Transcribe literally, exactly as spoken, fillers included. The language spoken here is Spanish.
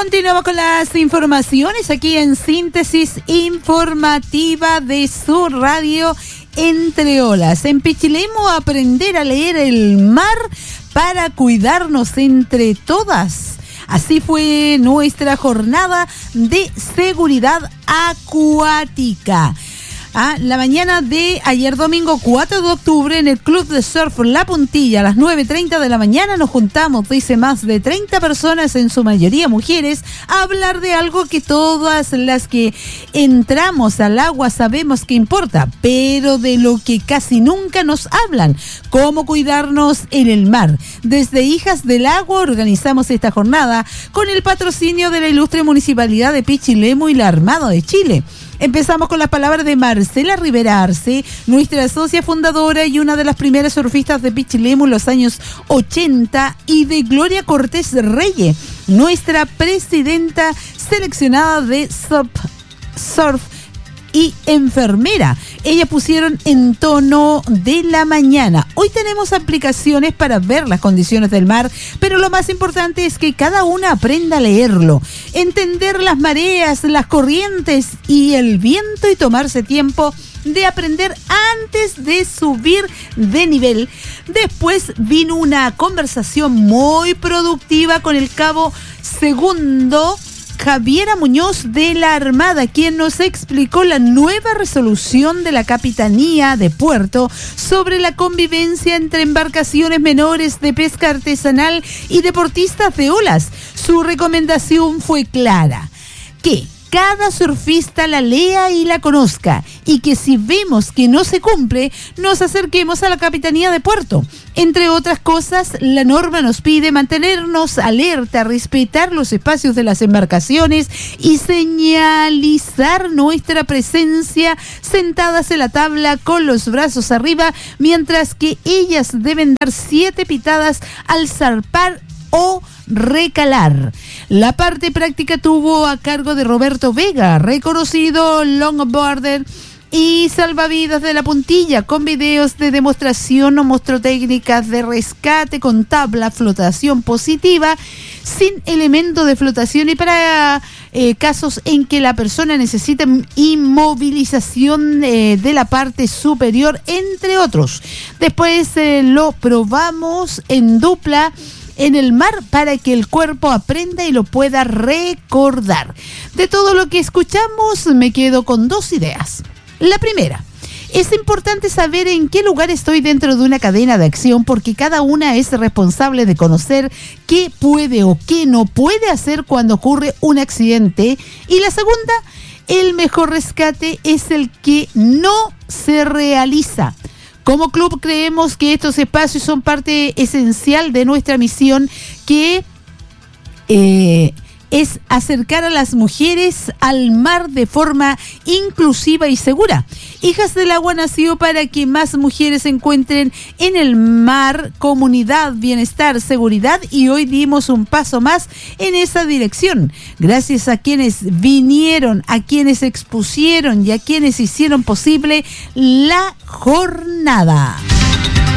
Continuamos con las informaciones aquí en Síntesis Informativa de su radio Entre Olas. En Pichilemu, aprender a leer el mar para cuidarnos entre todas. Así fue nuestra jornada de seguridad acuática. Ah, la mañana de ayer domingo cuatro de octubre en el Club de Surf La Puntilla a las nueve treinta de la mañana nos juntamos, dice, más de treinta personas, en su mayoría mujeres, a hablar de algo que todas las que entramos al agua sabemos que importa, pero de lo que casi nunca nos hablan: cómo cuidarnos en el mar. Desde Hijas del Agua organizamos esta jornada con el patrocinio de la ilustre Municipalidad de Pichilemu y la Armada de Chile. Empezamos con las palabras de Marcela Rivera Arce, nuestra socia fundadora y una de las primeras surfistas de Pichilemu en los años ochenta, y de Gloria Cortés Reyes, nuestra presidenta seleccionada de Surf, surf y enfermera. Ellas pusieron en tono de la mañana. Hoy tenemos aplicaciones para ver las condiciones del mar, pero lo más importante es que cada una aprenda a leerlo, entender las mareas, las corrientes y el viento, y tomarse tiempo de aprender antes de subir de nivel. Después vino una conversación muy productiva con el cabo segundo Javiera Muñoz de la Armada, quien nos explicó la nueva resolución de la Capitanía de Puerto sobre la convivencia entre embarcaciones menores de pesca artesanal y deportistas de olas. Su recomendación fue clara: que cada surfista la lea y la conozca, y que si vemos que no se cumple, nos acerquemos a la Capitanía de Puerto. Entre otras cosas, la norma nos pide mantenernos alerta, respetar los espacios de las embarcaciones y señalizar nuestra presencia sentadas en la tabla con los brazos arriba, mientras que ellas deben dar siete pitadas al zarpar o recalar. La parte práctica tuvo a cargo de Roberto Vega, reconocido longboarder y salvavidas de La Puntilla, con videos de demostración. Nos mostró técnicas de rescate con tabla, flotación positiva, sin elemento de flotación, y para eh, casos en que la persona necesita inmovilización eh, de la parte superior, entre otros. Después eh, lo probamos en dupla en el mar para que el cuerpo aprenda y lo pueda recordar. De todo lo que escuchamos, me quedo con dos ideas. La primera: es importante saber en qué lugar estoy dentro de una cadena de acción, porque cada una es responsable de conocer qué puede o qué no puede hacer cuando ocurre un accidente. Y la segunda: el mejor rescate es el que no se realiza. Como club creemos que estos espacios son parte esencial de nuestra misión, que eh, es acercar a las mujeres al mar de forma inclusiva y segura. Hijas del Agua nació para que más mujeres encuentren en el mar comunidad, bienestar, seguridad, y hoy dimos un paso más en esa dirección. Gracias a quienes vinieron, a quienes expusieron y a quienes hicieron posible la jornada.